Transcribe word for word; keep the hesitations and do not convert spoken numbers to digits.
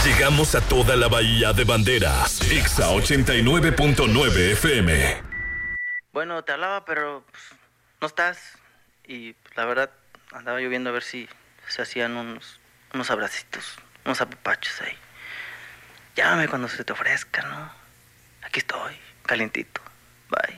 Llegamos a toda la bahía de Banderas. Exa ochenta y nueve punto nueve F M. Bueno, te hablaba, pero pues, no estás. Y pues, la verdad, andaba yo viendo a ver si se hacían unos, unos abracitos, unos apapachos ahí. Llámame cuando se te ofrezca, ¿no? Aquí estoy, calientito. Bye.